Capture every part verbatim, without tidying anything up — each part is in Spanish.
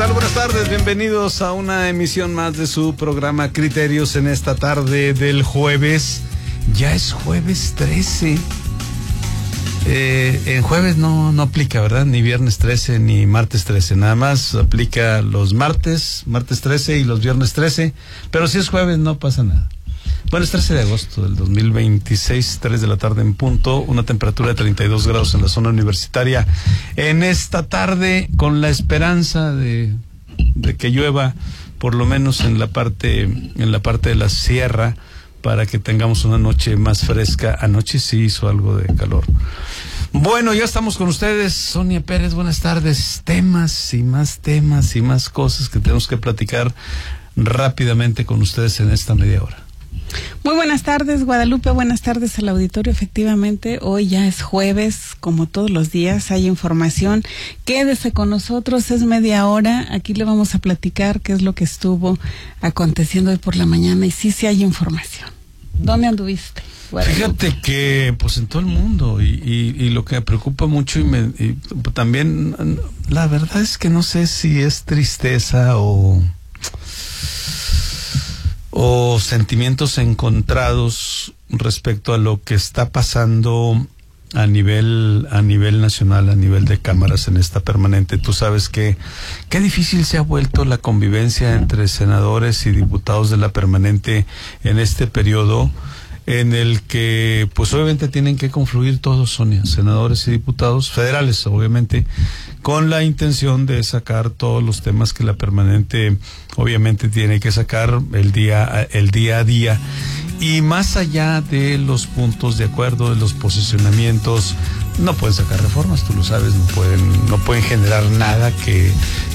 tal? Buenas tardes, bienvenidos a una emisión más de su programa Criterios en esta tarde del jueves. Ya es jueves trece. Eh, en jueves no, no aplica, ¿verdad? Ni viernes trece ni martes trece. Nada más aplica los martes, martes trece y los viernes trece. Pero si es jueves no pasa nada. Bueno, es trece de agosto del dos mil veintiséis, tres de la tarde en punto, una temperatura de treinta y dos grados en la zona universitaria. En esta tarde, con la esperanza de, de que llueva, por lo menos en la parte, en la parte de la sierra, para que tengamos una noche más fresca. Anoche sí hizo algo de calor. Bueno, ya estamos con ustedes. Sonia Pérez, buenas tardes. Temas y más temas y más cosas que tenemos que platicar rápidamente con ustedes en esta media hora. Muy buenas tardes, Guadalupe, buenas tardes al auditorio. Efectivamente, hoy ya es jueves, como todos los días, hay información. Quédese con nosotros, es media hora. Aquí le vamos a platicar qué es lo que estuvo aconteciendo hoy por la mañana y sí, sí hay información. ¿Dónde anduviste, Guadalupe? Fíjate que, pues en todo el mundo, y, y, y lo que me preocupa mucho y, me, y también, la verdad es que no sé si es tristeza o... o sentimientos encontrados respecto a lo que está pasando a nivel a nivel nacional, a nivel de cámaras en esta permanente. Tú sabes que qué difícil se ha vuelto la convivencia entre senadores y diputados de la permanente en este periodo, en el que pues obviamente tienen que confluir todos, Sonia, senadores y diputados federales, obviamente, con la intención de sacar todos los temas que la permanente obviamente tiene que sacar el día el día a día. Y más allá de los puntos de acuerdo, de los posicionamientos, no pueden sacar reformas, tú lo sabes, no pueden no pueden generar nada que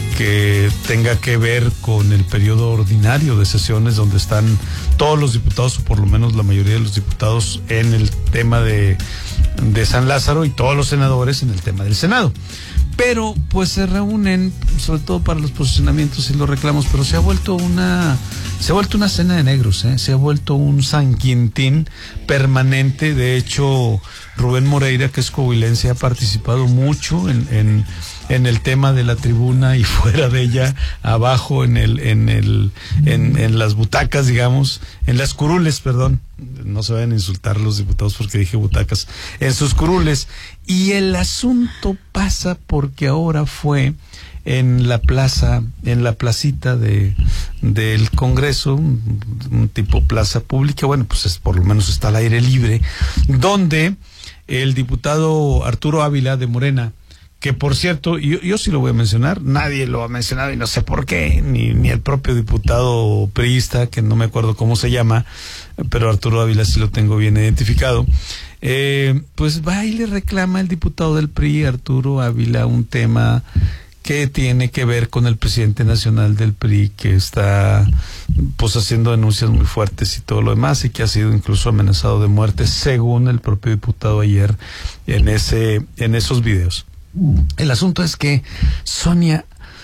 que tenga que ver con el periodo ordinario de sesiones donde están todos los diputados, o por lo menos la mayoría de los diputados, en el tema de, de San Lázaro, y todos los senadores en el tema del Senado. Pero pues se reúnen sobre todo para los posicionamientos y los reclamos, pero se ha vuelto una se ha vuelto una cena de negros, ¿eh? Se ha vuelto un San Quintín permanente. De hecho, Rubén Moreira, que es coahuilense, ha participado mucho en, en en el tema de la tribuna y fuera de ella, abajo en el en el en, en las butacas, digamos, en las curules, perdón, no se vayan a insultar los diputados porque dije butacas, en sus curules. Y el asunto pasa porque ahora fue en la plaza, en la placita de del Congreso, un, un tipo plaza pública, bueno, pues es, por lo menos está al aire libre, donde el diputado Arturo Ávila de Morena, que por cierto, yo, yo sí lo voy a mencionar, nadie lo ha mencionado y no sé por qué, ni, ni el propio diputado priista, que no me acuerdo cómo se llama, pero Arturo Ávila sí lo tengo bien identificado. Eh, pues va y le reclama el diputado del P R I, Arturo Ávila, un tema que tiene que ver con el presidente nacional del P R I, que está pues haciendo denuncias muy fuertes y todo lo demás, y que ha sido incluso amenazado de muerte, según el propio diputado ayer en ese en esos videos. El asunto es que, Sonia,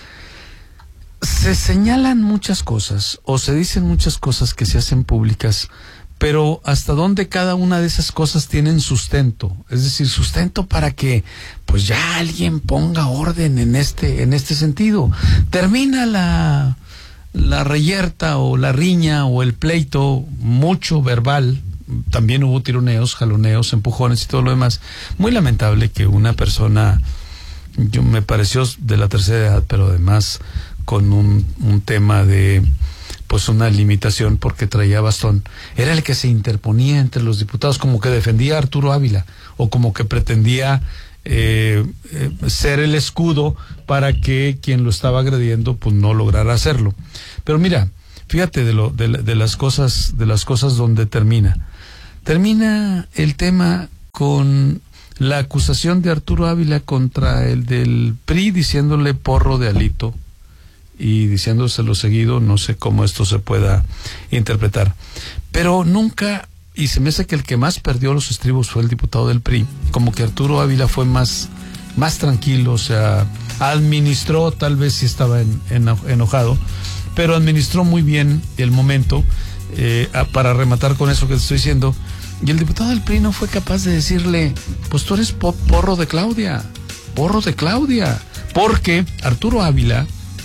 se señalan muchas cosas o se dicen muchas cosas que se hacen públicas, pero hasta dónde cada una de esas cosas tienen sustento, es decir, sustento para que pues ya alguien ponga orden en este en este sentido. Termina la la reyerta o la riña o el pleito, mucho verbal. También hubo tironeos, jaloneos, empujones y todo lo demás. Muy lamentable que una persona, yo me pareció de la tercera edad, pero además con un, un tema de pues una limitación porque traía bastón, era el que se interponía entre los diputados, como que defendía a Arturo Ávila o como que pretendía eh, eh, ser el escudo para que quien lo estaba agrediendo pues no lograra hacerlo. Pero mira, fíjate de lo de, de las cosas de las cosas donde termina. Termina el tema con la acusación de Arturo Ávila contra el del P R I, diciéndole porro de Alito y diciéndoselo seguido. No sé cómo esto se pueda interpretar, pero nunca, y se me hace que el que más perdió los estribos fue el diputado del P R I, como que Arturo Ávila fue más, más tranquilo, o sea, administró, tal vez sí estaba en, en, enojado, pero administró muy bien el momento. Eh, para rematar con eso que te estoy diciendo, y el diputado del P R I no fue capaz de decirle, pues tú eres porro de Claudia, porro de Claudia, porque Arturo Ávila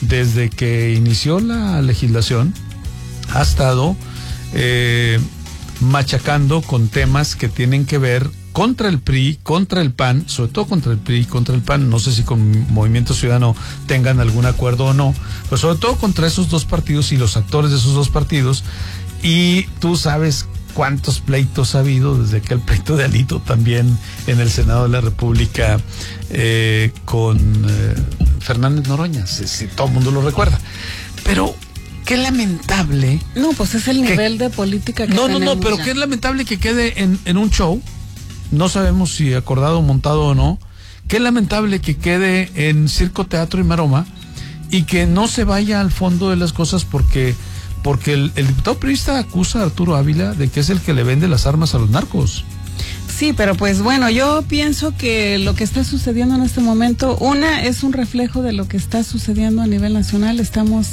desde que inició la legislación, ha estado eh, machacando con temas que tienen que ver contra el P R I, contra el P A N, sobre todo contra el P R I, contra el P A N, no sé si con Movimiento Ciudadano tengan algún acuerdo o no, pero sobre todo contra esos dos partidos y los actores de esos dos partidos. Y tú sabes cuántos pleitos ha habido desde que el pleito de Alito también en el Senado de la República eh, con eh, Fernández Noroña, si, si todo el mundo lo recuerda. Pero qué lamentable. No, pues es el nivel que, de política que no, tenemos. No, no, pero ya. qué lamentable que quede en, en un show, no sabemos si acordado, montado o no, qué lamentable que quede en circo, teatro y maroma y que no se vaya al fondo de las cosas porque... Porque el, el diputado priista acusa a Arturo Ávila de que es el que le vende las armas a los narcos. Sí, pero pues bueno, yo pienso que lo que está sucediendo en este momento, una, es un reflejo de lo que está sucediendo a nivel nacional. Estamos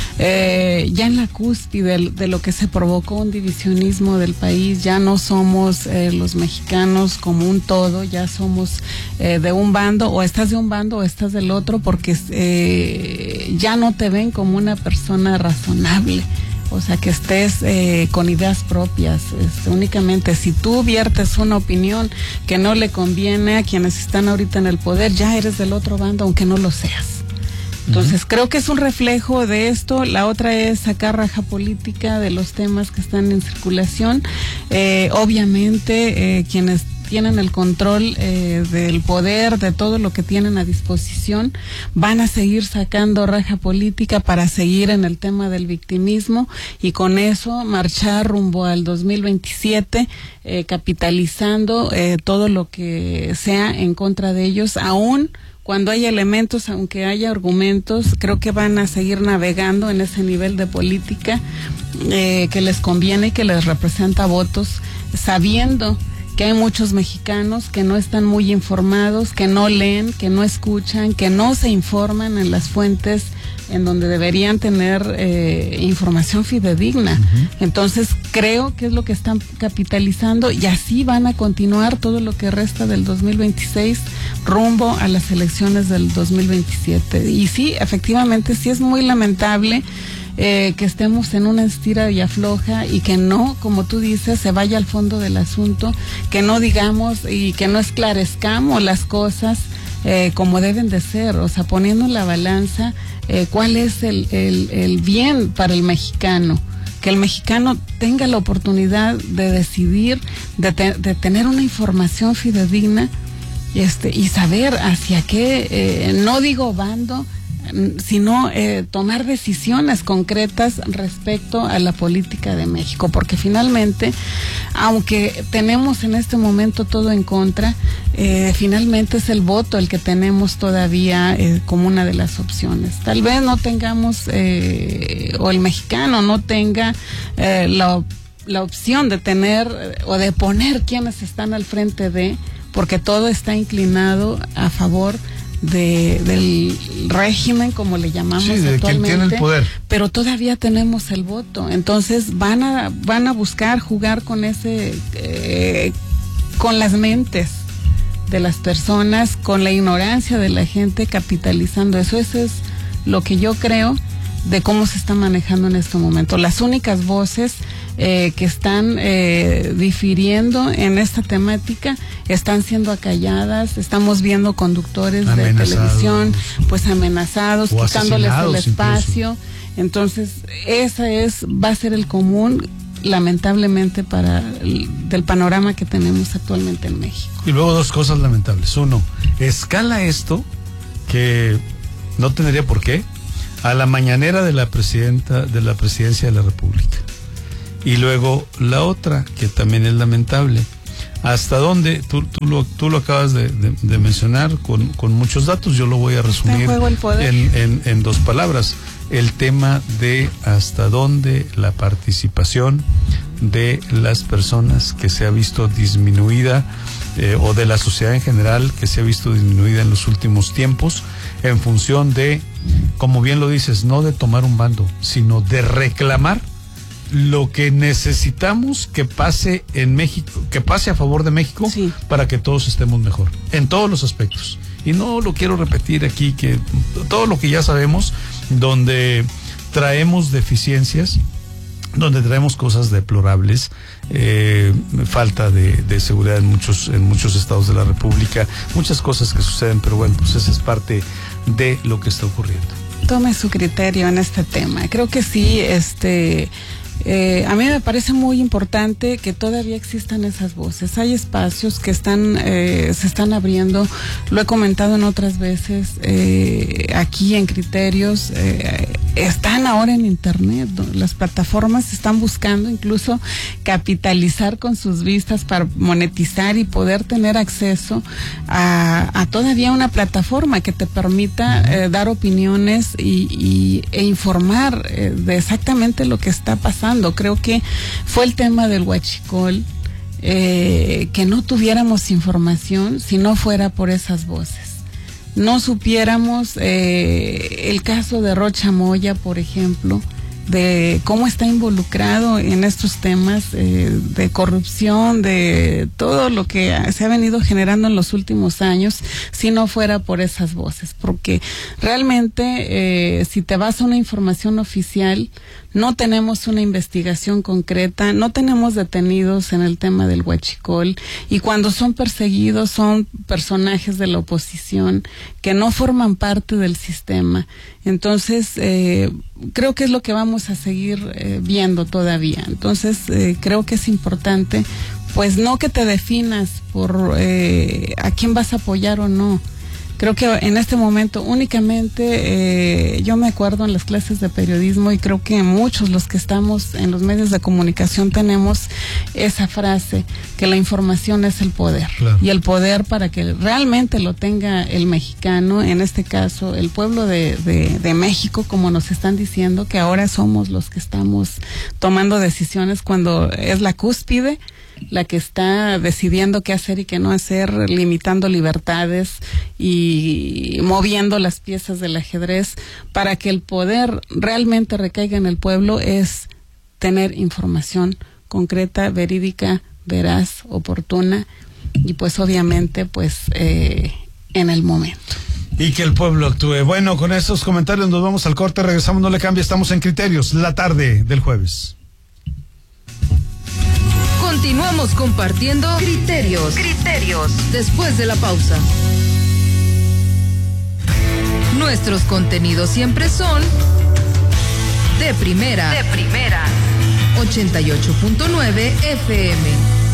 eh, ya en la cúspide de, de lo que se provocó un divisionismo del país. Ya no somos eh, los mexicanos como un todo, ya somos eh, de un bando, o estás de un bando o estás del otro, porque eh, ya no te ven como una persona razonable. O sea, que estés eh, con ideas propias. Este, únicamente si tú viertes una opinión que no le conviene a quienes están ahorita en el poder, ya eres del otro bando, aunque no lo seas. Entonces, uh-huh. creo que es un reflejo de esto. La otra es sacar raja política de los temas que están en circulación. Eh, obviamente, eh, quienes tienen el control eh, del poder, de todo lo que tienen a disposición, van a seguir sacando raja política para seguir en el tema del victimismo y con eso marchar rumbo al dos mil veintisiete, eh, capitalizando eh, todo lo que sea en contra de ellos, aún cuando hay elementos, aunque haya argumentos, creo que van a seguir navegando en ese nivel de política eh, que les conviene y que les representa votos, sabiendo que hay muchos mexicanos que no están muy informados, que no leen, que no escuchan, que no se informan en las fuentes en donde deberían tener eh, información fidedigna. Uh-huh. Entonces creo que es lo que están capitalizando y así van a continuar todo lo que resta del dos mil veintiséis rumbo a las elecciones del dos mil veintisiete. Y sí, efectivamente, sí es muy lamentable Eh, que estemos en una estira y afloja y que no, como tú dices, se vaya al fondo del asunto, que no digamos y que no esclarezcamos las cosas eh, como deben de ser, o sea, poniendo en la balanza eh, cuál es el, el, el bien para el mexicano, que el mexicano tenga la oportunidad de decidir, de, te, de tener una información fidedigna este, y saber hacia qué, eh, no digo bando, sino eh, tomar decisiones concretas respecto a la política de México, porque finalmente, aunque tenemos en este momento todo en contra, eh, finalmente es el voto el que tenemos todavía eh, como una de las opciones. Tal vez no tengamos, eh, o el mexicano no tenga eh, la, la opción de tener eh, o de poner quienes están al frente de, porque todo está inclinado a favor De, del régimen, como le llamamos sí, de actualmente, quien tiene el poder. Pero todavía tenemos el voto, entonces van a van a buscar jugar con ese eh, con las mentes de las personas, con la ignorancia de la gente, capitalizando eso. Eso es lo que yo creo de cómo se está manejando en este momento. Las únicas voces eh, que están eh, difiriendo en esta temática están siendo acalladas. Estamos viendo conductores amenazados. de televisión pues amenazados, o quitándoles el espacio. Incluso. Entonces, esa es va a ser el común, lamentablemente, para el, del panorama que tenemos actualmente en México. Y luego dos cosas lamentables. Uno, escala esto, que no tendría por qué, a la mañanera de la presidenta de la presidencia de la República. Y luego la otra, que también es lamentable, hasta dónde, tú, tú, lo, tú lo acabas de, de, de mencionar con, con muchos datos, yo lo voy a resumir en, en, en dos palabras, el tema de hasta dónde la participación de las personas que se ha visto disminuida, eh, o de la sociedad en general que se ha visto disminuida en los últimos tiempos, en función de, como bien lo dices, no de tomar un bando, sino de reclamar lo que necesitamos que pase en México, que pase a favor de México, sí, para que todos estemos mejor, en todos los aspectos. Y no lo quiero repetir aquí, que todo lo que ya sabemos, donde traemos deficiencias, donde traemos cosas deplorables, eh, falta de, de seguridad en muchos en muchos estados de la República, muchas cosas que suceden, pero bueno, pues esa es parte de lo que está ocurriendo. Tome su criterio en este tema. Creo que sí, este... Eh, a mí me parece muy importante que todavía existan esas voces. Hay espacios que están eh, se están abriendo, lo he comentado en otras veces, eh, aquí en Criterios, eh, están ahora en internet, las plataformas están buscando incluso capitalizar con sus vistas para monetizar y poder tener acceso a, a todavía una plataforma que te permita eh, dar opiniones y, y, e informar eh, de exactamente lo que está pasando. Creo que fue el tema del huachicol, eh, que no tuviéramos información si no fuera por esas voces. No supiéramos eh, el caso de Rocha Moya, por ejemplo, de cómo está involucrado en estos temas eh, de corrupción, de todo lo que se ha venido generando en los últimos años, si no fuera por esas voces, porque realmente eh, si te vas a una información oficial, no tenemos una investigación concreta, no tenemos detenidos en el tema del huachicol, y cuando son perseguidos son personajes de la oposición que no forman parte del sistema. Entonces, eh, creo que es lo que vamos a seguir eh, viendo todavía. Entonces, eh, creo que es importante, pues no que te definas por eh, a quién vas a apoyar o no. Creo que en este momento únicamente, eh, yo me acuerdo en las clases de periodismo, y creo que muchos los que estamos en los medios de comunicación tenemos esa frase, que la información es el poder. Claro. Y el poder, para que realmente lo tenga el mexicano, en este caso el pueblo de, de, de México, como nos están diciendo, que ahora somos los que estamos tomando decisiones cuando es la cúspide la que está decidiendo qué hacer y qué no hacer, limitando libertades y moviendo las piezas del ajedrez para que el poder realmente recaiga en el pueblo, es tener información concreta, verídica, veraz, oportuna, y pues obviamente pues eh, en el momento. Y que el pueblo actúe. Bueno, con estos comentarios nos vamos al corte, regresamos, no le cambie, estamos en Criterios, la tarde del jueves. Continuamos compartiendo criterios, criterios, después de la pausa. Nuestros contenidos siempre son de primera, de primera, ochenta y ocho punto nueve F M.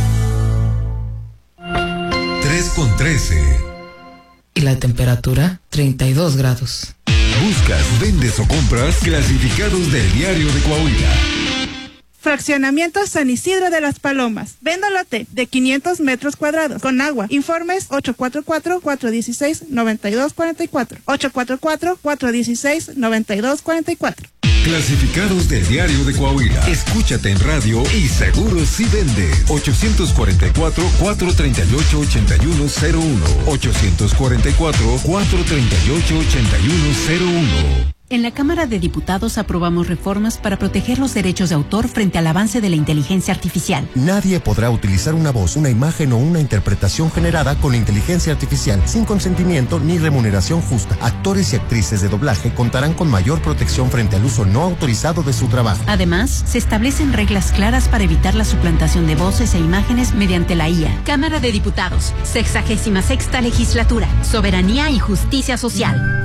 tres con trece. Y la temperatura, treinta y dos grados. Buscas, vendes o compras clasificados del Diario de Coahuila. Fraccionamiento San Isidro de las Palomas. Vendo lote de quinientos metros cuadrados con agua. Informes ocho cuatro cuatro, cuatro uno seis, nueve dos cuatro cuatro. ocho cuatro cuatro, cuatro uno seis, nueve dos cuatro cuatro. Clasificados del Diario de Coahuila. Escúchate en radio y seguro si vende. ochocientos cuarenta y cuatro, cuatrocientos treinta y ocho, ochenta y uno cero uno. ochocientos cuarenta y cuatro, cuatrocientos treinta y ocho, ochenta y uno cero uno. En la Cámara de Diputados aprobamos reformas para proteger los derechos de autor frente al avance de la inteligencia artificial. Nadie podrá utilizar una voz, una imagen o una interpretación generada con la inteligencia artificial sin consentimiento ni remuneración justa. Actores y actrices de doblaje contarán con mayor protección frente al uso no autorizado de su trabajo. Además, se establecen reglas claras para evitar la suplantación de voces e imágenes mediante la I A. Cámara de Diputados, sexagésima sexta legislatura, soberanía y justicia social.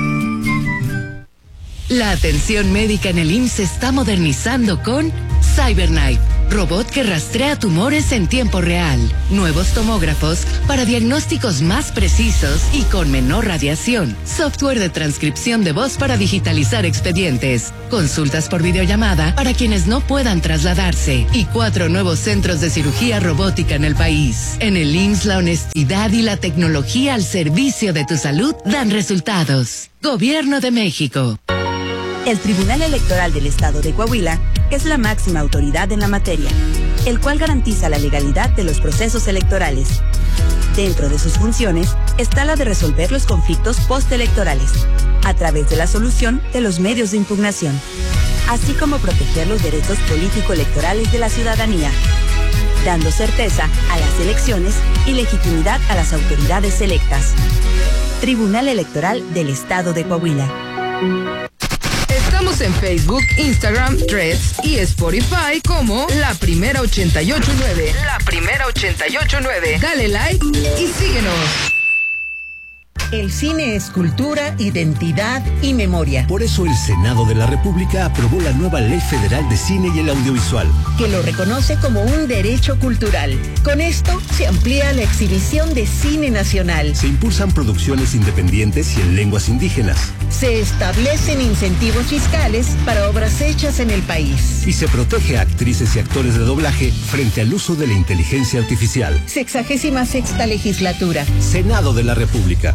La atención médica en el I M S S se está modernizando con CyberKnife, robot que rastrea tumores en tiempo real. Nuevos tomógrafos para diagnósticos más precisos y con menor radiación. Software de transcripción de voz para digitalizar expedientes. Consultas por videollamada para quienes no puedan trasladarse. Y cuatro nuevos centros de cirugía robótica en el país. En el I M S S la honestidad y la tecnología al servicio de tu salud dan resultados. Gobierno de México. El Tribunal Electoral del Estado de Coahuila es la máxima autoridad en la materia, el cual garantiza la legalidad de los procesos electorales. Dentro de sus funciones está la de resolver los conflictos postelectorales, a través de la solución de los medios de impugnación, así como proteger los derechos político-electorales de la ciudadanía, dando certeza a las elecciones y legitimidad a las autoridades electas. Tribunal Electoral del Estado de Coahuila. en Facebook, Instagram, Threads y Spotify como La Primera ochenta y ocho punto nueve. La Primera ochenta y ocho punto nueve. Dale like y síguenos. El cine es cultura, identidad y memoria. Por eso el Senado de la República aprobó la nueva Ley Federal de Cine y el Audiovisual, que lo reconoce como un derecho cultural. Con esto se amplía la exhibición de cine nacional. Se impulsan producciones independientes y en lenguas indígenas. Se establecen incentivos fiscales para obras hechas en el país. Y se protege a actrices y actores de doblaje frente al uso de la inteligencia artificial. Sexagésima sexta legislatura. Senado de la República.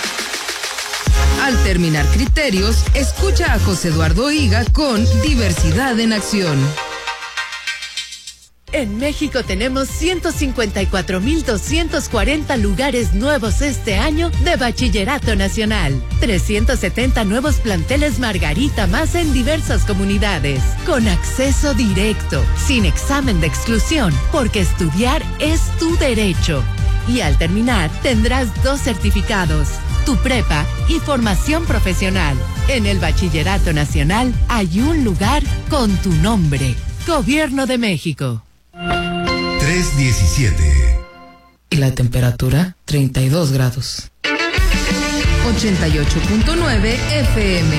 Al terminar Criterios, escucha a José Eduardo Higa con Diversidad en Acción. En México tenemos ciento cincuenta y cuatro mil doscientos cuarenta lugares nuevos este año de Bachillerato Nacional. trescientos setenta nuevos planteles Margarita más en diversas comunidades. Con acceso directo, sin examen de exclusión, porque estudiar es tu derecho. Y al terminar tendrás dos certificados, tu prepa y formación profesional. En el Bachillerato Nacional hay un lugar con tu nombre. Gobierno de México. tres diecisiete. Y la temperatura, treinta y dos grados. ochenta y ocho punto nueve F M.